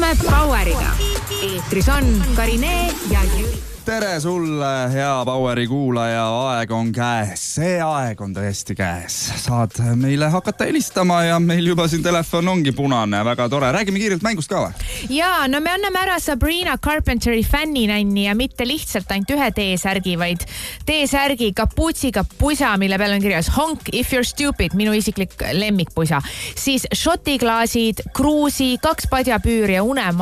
alustame Poweriga. Eetris on Karine ja Jüri. Tere sulle, hea Poweri kuulaja, aeg on käes. See aeg on tõesti käes. Saad meile hakata helistama ja meil juba siin telefon ongi punane. Väga tore. Räägime kiirelt mängust ka või? Jaa, no me anname ära Sabrina Carpenteri fänninänni ja mitte lihtsalt ainult ühe T-särgi, vaid T-särgi kapuutsiga pusa, mille peal on kirjas Honk if you're stupid, minu isiklik lemmikpusa. Siis shotiklaasid, kruusi, 2 padjapüüri ja